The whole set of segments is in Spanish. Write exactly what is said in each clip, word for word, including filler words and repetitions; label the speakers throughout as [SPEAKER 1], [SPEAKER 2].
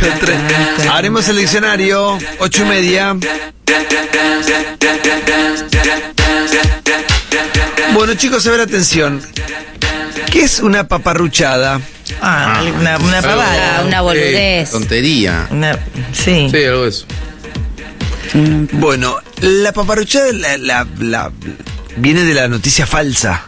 [SPEAKER 1] ocho tres. Haremos el diccionario. Ocho y media. Bueno, chicos, a ver, atención. ¿Qué es una paparruchada?
[SPEAKER 2] Ah, ah una, una pavada.
[SPEAKER 3] Ah, una boludez.
[SPEAKER 4] Eh, tontería.
[SPEAKER 2] Una, sí.
[SPEAKER 4] Sí, algo de eso.
[SPEAKER 1] Bueno, la paparruchada la, la, la, viene de la noticia falsa.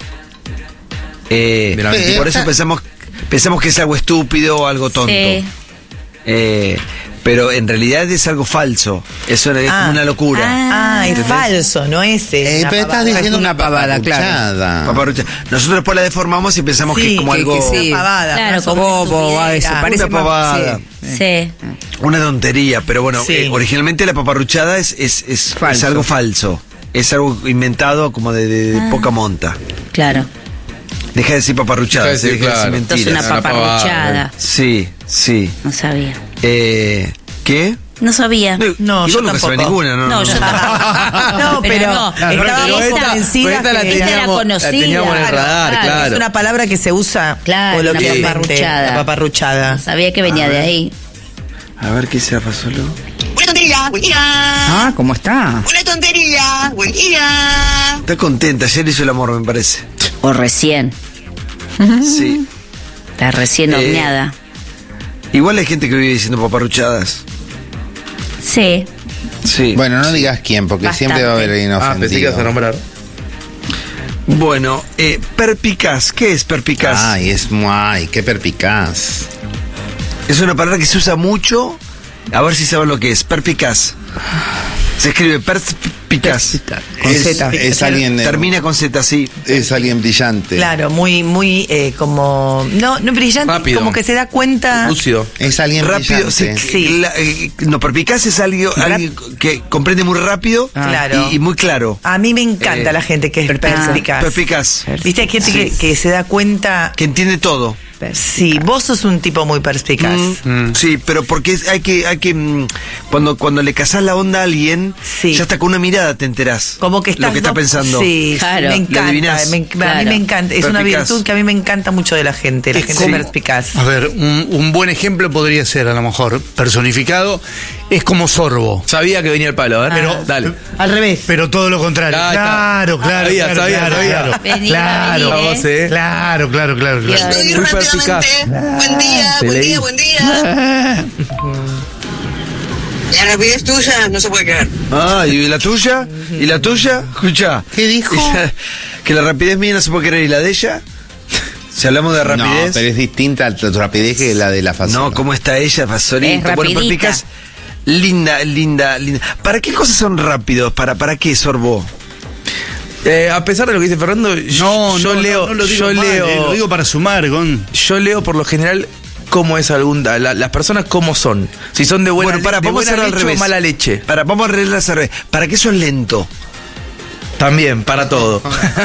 [SPEAKER 1] Eh,
[SPEAKER 4] De la
[SPEAKER 1] y por eso pensamos, pensamos que es algo estúpido o algo tonto.
[SPEAKER 3] Sí.
[SPEAKER 1] Eh, pero en realidad es algo falso. Eso es
[SPEAKER 2] Ah.
[SPEAKER 1] como una locura.
[SPEAKER 2] Ah, es
[SPEAKER 1] ¿entendés?
[SPEAKER 2] falso, no es
[SPEAKER 4] Eh,
[SPEAKER 2] una
[SPEAKER 4] pero estás
[SPEAKER 2] pavada.
[SPEAKER 4] diciendo
[SPEAKER 5] Es una
[SPEAKER 4] una
[SPEAKER 5] pavada,
[SPEAKER 4] paparruchada.
[SPEAKER 1] Paparruchada. Nosotros después la deformamos y pensamos que
[SPEAKER 2] Sí,
[SPEAKER 1] es como
[SPEAKER 2] que-
[SPEAKER 1] algo.
[SPEAKER 2] que sí. Una pavada.
[SPEAKER 3] Claro,
[SPEAKER 2] más o
[SPEAKER 3] como
[SPEAKER 2] menos
[SPEAKER 5] bobo,
[SPEAKER 2] tuviera.
[SPEAKER 5] eso, parece
[SPEAKER 1] Una
[SPEAKER 5] más-
[SPEAKER 1] pavada.
[SPEAKER 5] sí.
[SPEAKER 3] Sí.
[SPEAKER 1] Una tontería, pero bueno,
[SPEAKER 2] Sí.
[SPEAKER 1] eh, originalmente la paparruchada es, es, es,
[SPEAKER 5] Falso.
[SPEAKER 1] es algo falso. Es algo inventado como de, de
[SPEAKER 3] Ah.
[SPEAKER 1] poca monta.
[SPEAKER 3] Claro.
[SPEAKER 1] Deja de decir paparruchada,
[SPEAKER 4] Deja de
[SPEAKER 1] se
[SPEAKER 4] decir,
[SPEAKER 1] deja de decir
[SPEAKER 4] claro.
[SPEAKER 3] Entonces
[SPEAKER 1] mentiras.
[SPEAKER 3] una
[SPEAKER 4] Una pavada,
[SPEAKER 3] paparruchada.
[SPEAKER 1] Sí, sí.
[SPEAKER 3] No sabía.
[SPEAKER 1] Eh, ¿Qué?
[SPEAKER 3] No sabía.
[SPEAKER 2] No,
[SPEAKER 1] Igual
[SPEAKER 2] yo
[SPEAKER 1] nunca sabe
[SPEAKER 2] tampoco.
[SPEAKER 1] ninguna, ¿no?
[SPEAKER 3] No, yo tampoco.
[SPEAKER 2] No, pero,
[SPEAKER 3] no.
[SPEAKER 2] estábamos
[SPEAKER 3] Pero esta-
[SPEAKER 2] convencidas
[SPEAKER 4] pero esta la
[SPEAKER 2] que
[SPEAKER 3] Esta era
[SPEAKER 4] teníamos-
[SPEAKER 3] conocida.
[SPEAKER 4] la teníamos en el radar, claro.
[SPEAKER 2] es una palabra que se usa
[SPEAKER 3] Claro, una
[SPEAKER 2] coloquialmente.
[SPEAKER 3] paparruchada.
[SPEAKER 2] La paparruchada.
[SPEAKER 3] Sabía que venía de ahí.
[SPEAKER 1] A ver qué se solo.
[SPEAKER 6] Una tontería, buen día.
[SPEAKER 5] Ah, ¿cómo está?
[SPEAKER 6] Una tontería, buen día.
[SPEAKER 1] Está contenta, ayer hizo el amor, me parece.
[SPEAKER 3] O recién.
[SPEAKER 1] Sí.
[SPEAKER 3] Está recién
[SPEAKER 1] Eh,
[SPEAKER 3] horneada.
[SPEAKER 1] Igual hay gente que vive diciendo paparruchadas.
[SPEAKER 3] Sí.
[SPEAKER 1] Sí.
[SPEAKER 4] Bueno, no digas quién, porque
[SPEAKER 3] Bastante.
[SPEAKER 4] siempre va a haber alguien ofendido.
[SPEAKER 7] Ah, pensé que ibas a nombrar.
[SPEAKER 1] Bueno, eh, perpicaz. ¿Qué es perpicaz?
[SPEAKER 4] Ay, es muy, qué perpicaz.
[SPEAKER 1] Es una palabra que se usa mucho. A ver si saben lo que es. Perpicaz. Se escribe perspicaz.
[SPEAKER 5] Con
[SPEAKER 4] Es,
[SPEAKER 5] Z.
[SPEAKER 4] es alguien de-
[SPEAKER 1] Termina con Z, sí.
[SPEAKER 4] es alguien brillante.
[SPEAKER 2] Claro, muy, muy eh, como. No, no brillante,
[SPEAKER 7] Rápido.
[SPEAKER 2] como que se da cuenta.
[SPEAKER 7] Lúcido.
[SPEAKER 4] Es alguien
[SPEAKER 1] Rápido, sí.
[SPEAKER 4] brillante.
[SPEAKER 2] Sí.
[SPEAKER 1] La- eh, no, perpicaz es alguien, alguien que comprende muy rápido
[SPEAKER 5] Ah.
[SPEAKER 2] Claro.
[SPEAKER 1] y, y muy claro.
[SPEAKER 2] A mí me encanta
[SPEAKER 1] Eh,
[SPEAKER 2] la gente que es
[SPEAKER 5] perpicaz.
[SPEAKER 2] perspicaz.
[SPEAKER 1] Perpicaz.
[SPEAKER 2] Viste, hay gente que, que se da cuenta.
[SPEAKER 1] Que entiende todo.
[SPEAKER 2] Sí, vos sos un tipo muy perspicaz.
[SPEAKER 1] Mm, Sí, pero porque es- hay que, hay que mm, cuando, cuando le cazás la onda a alguien,
[SPEAKER 2] Sí.
[SPEAKER 1] ya hasta con una mirada te enterás
[SPEAKER 2] Como que estás
[SPEAKER 1] lo que está
[SPEAKER 2] no-
[SPEAKER 1] pensando.
[SPEAKER 2] Sí,
[SPEAKER 3] Claro.
[SPEAKER 2] me
[SPEAKER 3] Lo
[SPEAKER 2] encanta.
[SPEAKER 1] adivinás.
[SPEAKER 2] me- A mí
[SPEAKER 3] Claro.
[SPEAKER 2] me encanta. Es una
[SPEAKER 1] Perspicaz.
[SPEAKER 2] virtud que a mí me encanta mucho de la gente, la
[SPEAKER 1] Es
[SPEAKER 2] gente
[SPEAKER 1] sí.
[SPEAKER 2] perspicaz.
[SPEAKER 8] A ver, un, un buen ejemplo podría ser, a lo mejor, personificado, es como Sorbo.
[SPEAKER 7] Sabía que venía el palo, a ver.
[SPEAKER 8] Pero-
[SPEAKER 7] Dale.
[SPEAKER 2] Al revés.
[SPEAKER 8] Pero todo lo contrario.
[SPEAKER 7] Ah, está.
[SPEAKER 8] Claro, claro,
[SPEAKER 7] Sabía,
[SPEAKER 8] claro,
[SPEAKER 7] sabía,
[SPEAKER 8] claro,
[SPEAKER 7] sabía.
[SPEAKER 8] claro.
[SPEAKER 3] Venía,
[SPEAKER 8] Claro,
[SPEAKER 3] venía,
[SPEAKER 7] vos, eh.
[SPEAKER 8] claro, claro, claro, claro.
[SPEAKER 3] Iba a
[SPEAKER 6] Estoy
[SPEAKER 7] Muy
[SPEAKER 6] rápidamente.
[SPEAKER 7] perspicaz.
[SPEAKER 6] Buen día,
[SPEAKER 7] Te
[SPEAKER 6] buen
[SPEAKER 7] leí.
[SPEAKER 6] día, buen día. La rapidez tuya no se puede creer.
[SPEAKER 1] Ah, ¿y la tuya? ¿Y la tuya? Escucha.
[SPEAKER 4] ¿Qué dijo?
[SPEAKER 1] Que la rapidez mía no se puede creer. ¿Y la de ella? Si hablamos de
[SPEAKER 4] No,
[SPEAKER 1] rapidez.
[SPEAKER 4] pero es distinta a tu rapidez que la de la fase.
[SPEAKER 1] No, ¿cómo está ella, Fasolito?
[SPEAKER 3] Es
[SPEAKER 1] Bueno,
[SPEAKER 3] rapidita.
[SPEAKER 1] perpicaz. Linda, linda, linda. ¿Para qué cosas son rápidos? ¿Para, para qué, Sorbo?
[SPEAKER 7] Eh, a pesar de lo que dice Fernando,
[SPEAKER 8] No,
[SPEAKER 7] yo
[SPEAKER 8] no,
[SPEAKER 7] leo,
[SPEAKER 8] no, no lo digo
[SPEAKER 7] yo
[SPEAKER 8] mal,
[SPEAKER 7] leo,
[SPEAKER 8] eh, lo digo para sumar, Gon.
[SPEAKER 7] yo leo por lo general cómo es algún, la- las personas cómo son. Si son de buena,
[SPEAKER 1] Bueno, para,
[SPEAKER 7] de
[SPEAKER 1] vamos a
[SPEAKER 7] buena
[SPEAKER 1] hacerlo al
[SPEAKER 7] leche o
[SPEAKER 1] revés.
[SPEAKER 7] mala leche.
[SPEAKER 1] Para, vamos a arreglarlas al revés. ¿Para qué sos lento?
[SPEAKER 7] También, para todo.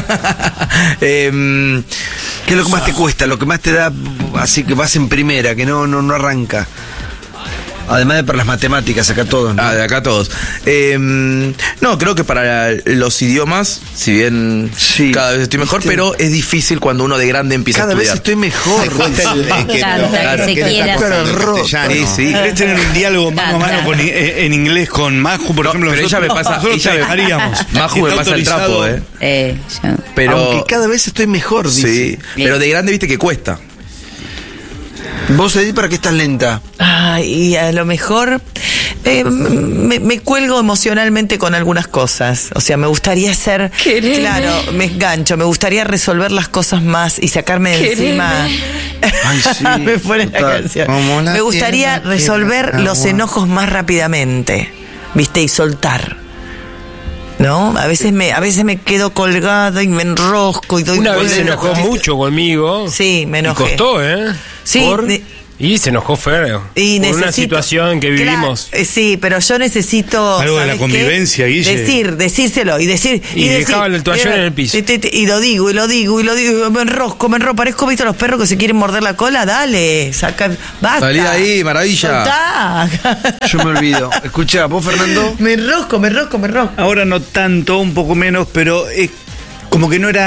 [SPEAKER 7] Em,
[SPEAKER 1] ¿Qué es lo que más te cuesta? Lo que más te da, así que vas en primera, que no, no, no arranca. Además de para las matemáticas, acá todos, ¿no?
[SPEAKER 7] Ah, de acá todos. Eh, no, creo que para los idiomas, si bien
[SPEAKER 1] Sí.
[SPEAKER 7] cada vez estoy mejor,
[SPEAKER 1] Viste.
[SPEAKER 7] pero es difícil cuando uno de grande empieza
[SPEAKER 1] Cada
[SPEAKER 7] a
[SPEAKER 1] vez
[SPEAKER 7] estudiar.
[SPEAKER 1] estoy mejor.
[SPEAKER 4] Me cuesta el, es que,
[SPEAKER 3] Canta, que
[SPEAKER 4] claro,
[SPEAKER 3] se
[SPEAKER 4] que le
[SPEAKER 3] quiera
[SPEAKER 4] está costando
[SPEAKER 1] hacer.
[SPEAKER 4] el castellano.
[SPEAKER 7] Sí, sí.
[SPEAKER 8] ¿Querés tener un diálogo mano a mano
[SPEAKER 3] Claro.
[SPEAKER 8] con, eh, en inglés con Maju, por
[SPEAKER 7] No,
[SPEAKER 8] ejemplo?
[SPEAKER 7] pero ella me
[SPEAKER 8] nosotros-
[SPEAKER 7] pasa-
[SPEAKER 8] nosotros
[SPEAKER 7] ella
[SPEAKER 8] te
[SPEAKER 7] me-
[SPEAKER 8] dejaríamos.
[SPEAKER 7] Maju me
[SPEAKER 8] Está
[SPEAKER 7] pasa el trapo,
[SPEAKER 8] autorizado.
[SPEAKER 7] eh.
[SPEAKER 3] Eh, yo-
[SPEAKER 7] Pero,
[SPEAKER 1] Aunque cada vez estoy mejor, dice.
[SPEAKER 7] sí, pero de grande viste que cuesta.
[SPEAKER 1] Vos, Edith, ¿para qué estás lenta?
[SPEAKER 2] Ay, y a lo mejor eh, me, me cuelgo emocionalmente con algunas cosas. O sea, me gustaría ser.
[SPEAKER 3] Quereme.
[SPEAKER 2] Claro, me engancho. Me gustaría resolver las cosas más y sacarme de
[SPEAKER 3] Quereme.
[SPEAKER 2] encima.
[SPEAKER 1] Ay, sí,
[SPEAKER 2] me pone la
[SPEAKER 1] total.
[SPEAKER 2] canción.
[SPEAKER 4] Como la
[SPEAKER 2] Me gustaría
[SPEAKER 4] tierra que
[SPEAKER 2] resolver
[SPEAKER 4] da
[SPEAKER 2] los
[SPEAKER 4] agua.
[SPEAKER 2] enojos más rápidamente. ¿Viste? Y soltar. ¿No? A veces me, a veces me quedo colgada y me enrosco y doy
[SPEAKER 9] Una vez se
[SPEAKER 2] vueltas.
[SPEAKER 9] enojó mucho conmigo.
[SPEAKER 2] Sí, me
[SPEAKER 9] Y
[SPEAKER 2] enojé.
[SPEAKER 9] costó, ¿eh?
[SPEAKER 2] Sí,
[SPEAKER 9] Por-
[SPEAKER 2] de-
[SPEAKER 9] Y se enojó feo.
[SPEAKER 2] Y
[SPEAKER 9] por una
[SPEAKER 2] necesito-
[SPEAKER 9] situación que
[SPEAKER 2] Claro,
[SPEAKER 9] vivimos.
[SPEAKER 2] eh, sí, pero yo necesito.
[SPEAKER 8] Algo de la
[SPEAKER 2] ¿sabes qué?
[SPEAKER 8] convivencia, Guille.
[SPEAKER 2] Decir, decírselo y decir.
[SPEAKER 9] Y
[SPEAKER 2] decir,
[SPEAKER 9] dejaba el toallón en el piso.
[SPEAKER 2] Y, te- te- y lo digo, y lo digo, y lo digo, y me enrosco, me enrosco. Parezco, ¿viste los perros que se quieren morder la cola? Dale, saca. Basta.
[SPEAKER 7] Salí de ahí, maravilla.
[SPEAKER 2] Soltá.
[SPEAKER 1] Yo me olvido. Escucha, vos, Fernando.
[SPEAKER 2] me enrosco, me enrosco, me enrosco.
[SPEAKER 8] Ahora no tanto, un poco menos, pero es como que no era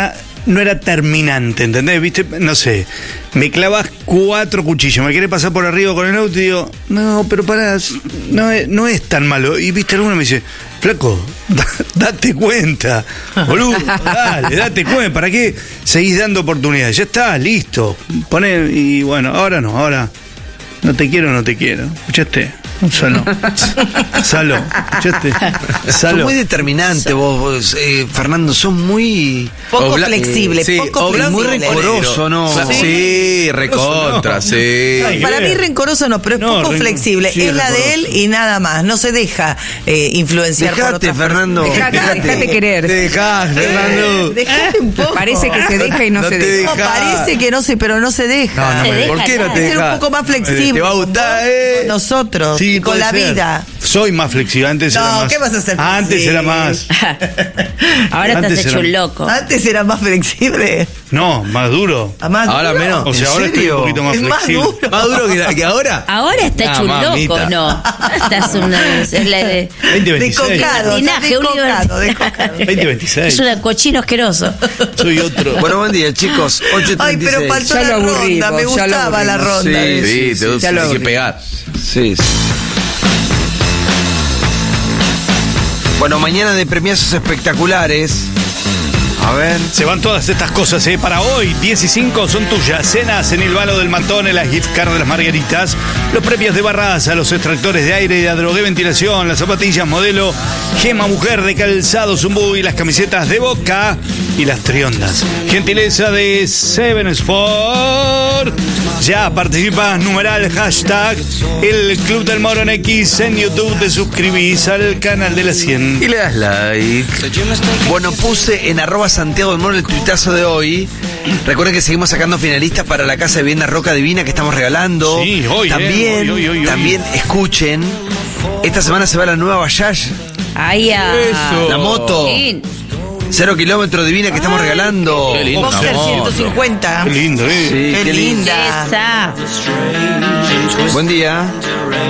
[SPEAKER 8] no era terminante, ¿entendés? ¿Viste? No sé, me clavas cuatro cuchillos, me querés pasar por arriba con el auto y digo, no, pero pará, no es, no es tan malo. Y viste, alguno me dice, flaco, da- date cuenta, boludo, dale, date cuenta, ¿para qué seguís dando oportunidades? Ya está, listo, poné, y bueno, ahora no, ahora no te quiero, no te quiero, ¿escuchaste? Salo, Salo, ¿escuchaste?
[SPEAKER 1] Sos
[SPEAKER 8] Salo.
[SPEAKER 1] muy determinante vos, vos, eh, Fernando, sos muy...
[SPEAKER 2] Poco
[SPEAKER 7] Obla-
[SPEAKER 2] flexible,
[SPEAKER 7] eh, sí,
[SPEAKER 2] poco
[SPEAKER 7] obla-
[SPEAKER 1] muy
[SPEAKER 2] flexible.
[SPEAKER 1] rencoroso, ¿no?
[SPEAKER 7] Sí,
[SPEAKER 8] Sí.
[SPEAKER 7] recontra,
[SPEAKER 8] No.
[SPEAKER 7] sí.
[SPEAKER 8] Ay,
[SPEAKER 2] Para
[SPEAKER 8] bien.
[SPEAKER 2] mí rencoroso no, pero es
[SPEAKER 8] No,
[SPEAKER 2] poco
[SPEAKER 8] ren-
[SPEAKER 2] flexible.
[SPEAKER 8] sí,
[SPEAKER 2] es la de
[SPEAKER 8] rencoroso.
[SPEAKER 2] él y nada más. No se deja eh, influenciar por
[SPEAKER 1] Dejate,
[SPEAKER 2] otras
[SPEAKER 1] Fernando.
[SPEAKER 2] personas.
[SPEAKER 5] Dejate, dejate querer.
[SPEAKER 7] Te dejás, Fernando.
[SPEAKER 2] Dejate un poco.
[SPEAKER 5] Parece que se deja y no,
[SPEAKER 7] No
[SPEAKER 5] se
[SPEAKER 7] te
[SPEAKER 5] deja.
[SPEAKER 2] No,
[SPEAKER 7] deja.
[SPEAKER 2] parece que no sé, pero no se deja.
[SPEAKER 7] No, no
[SPEAKER 3] Se
[SPEAKER 7] me-
[SPEAKER 3] deja
[SPEAKER 7] ¿Por qué no
[SPEAKER 3] nada.
[SPEAKER 7] te
[SPEAKER 2] Ser un
[SPEAKER 7] dejas?
[SPEAKER 2] poco más flexible.
[SPEAKER 7] Te va a gustar,
[SPEAKER 2] con
[SPEAKER 7] eh.
[SPEAKER 2] con nosotros,
[SPEAKER 8] Sí,
[SPEAKER 2] y con
[SPEAKER 8] puede
[SPEAKER 2] la
[SPEAKER 8] ser.
[SPEAKER 2] vida.
[SPEAKER 8] Soy más flexible, antes
[SPEAKER 2] No,
[SPEAKER 8] era más.
[SPEAKER 2] ¿qué vas a hacer
[SPEAKER 8] Antes
[SPEAKER 2] flexible?
[SPEAKER 8] era más.
[SPEAKER 3] Ahora
[SPEAKER 8] Antes
[SPEAKER 3] estás hecho
[SPEAKER 8] era-
[SPEAKER 3] un loco.
[SPEAKER 2] Antes era más flexible.
[SPEAKER 8] No, más duro.
[SPEAKER 2] Ah, más
[SPEAKER 7] Ahora
[SPEAKER 2] duro.
[SPEAKER 7] menos.
[SPEAKER 8] O sea,
[SPEAKER 1] ¿En
[SPEAKER 8] ahora estoy
[SPEAKER 1] serio?
[SPEAKER 8] un poquito más
[SPEAKER 2] Es más
[SPEAKER 8] flexible.
[SPEAKER 2] duro.
[SPEAKER 7] ¿Más duro que, que ahora?
[SPEAKER 3] Ahora está
[SPEAKER 7] Ah,
[SPEAKER 3] hecho un
[SPEAKER 7] mamita.
[SPEAKER 3] loco, ¿no? Estás una. Es la de-
[SPEAKER 8] veinte veintiséis.
[SPEAKER 2] Descocado,
[SPEAKER 3] Linaje, un
[SPEAKER 2] descocado,
[SPEAKER 3] libro-
[SPEAKER 2] descocado.
[SPEAKER 8] veinte veintiséis.
[SPEAKER 3] Es un cochino asqueroso.
[SPEAKER 8] Soy otro.
[SPEAKER 1] Bueno, buen día, chicos. ocho
[SPEAKER 2] Ay,
[SPEAKER 1] treinta y seis.
[SPEAKER 2] pero faltó
[SPEAKER 5] Ya
[SPEAKER 2] la
[SPEAKER 5] lo
[SPEAKER 2] ronda.
[SPEAKER 5] aburrimos,
[SPEAKER 2] Me
[SPEAKER 5] ya lo
[SPEAKER 2] gustaba la
[SPEAKER 5] aburrimos.
[SPEAKER 2] ronda.
[SPEAKER 1] Sí,
[SPEAKER 7] Sí,
[SPEAKER 1] sí,
[SPEAKER 7] te
[SPEAKER 1] sí,
[SPEAKER 7] tenés
[SPEAKER 5] ya lo
[SPEAKER 7] que
[SPEAKER 5] abrí.
[SPEAKER 7] pegar.
[SPEAKER 1] Sí, sí. Bueno, mañana de premiazos espectaculares. A ver.
[SPEAKER 8] Se van todas estas cosas, ¿eh? Para hoy, diez y cinco son tuyas. Cenas en el Balo del Matón, en las gift card de las Margaritas, los premios de Barraza, los extractores de aire y de Adrogué Ventilación, las zapatillas modelo Gema Mujer de Calzado Zumbú y las camisetas de Boca y las triondas. Gentileza de Seven Sport. Ya participas, numeral, hashtag, el Club del Moro en X en YouTube, te suscribís al canal de la cien.
[SPEAKER 7] Y le das like.
[SPEAKER 1] Bueno, puse en arroba Santiago del Moro el tuitazo de hoy. Recuerden que seguimos sacando finalistas para la Casa de Vivienda Roca Divina que estamos regalando.
[SPEAKER 8] Sí, hoy, eh,
[SPEAKER 1] También,
[SPEAKER 8] hoy, hoy, hoy, hoy.
[SPEAKER 1] también escuchen. Esta semana se va la nueva Bajaj,
[SPEAKER 3] Ay, ah.
[SPEAKER 7] Eso.
[SPEAKER 1] la moto.
[SPEAKER 3] Sí.
[SPEAKER 1] Cero kilómetros divina que estamos regalando.
[SPEAKER 7] Qué lindo.
[SPEAKER 2] Boxer
[SPEAKER 7] Una moto.
[SPEAKER 2] ciento cincuenta.
[SPEAKER 8] Qué lindo, ¿eh?
[SPEAKER 1] Sí,
[SPEAKER 2] Qué
[SPEAKER 1] qué lindo.
[SPEAKER 2] linda.
[SPEAKER 3] Esa.
[SPEAKER 1] Buen día.